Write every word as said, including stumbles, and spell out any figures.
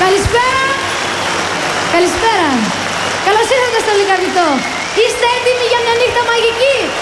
Καλησπέρα. Καλησπέρα. Καλώς ήρθατε στο Λυκαβητό. Είστε έτοιμοι για μια νύχτα μαγική?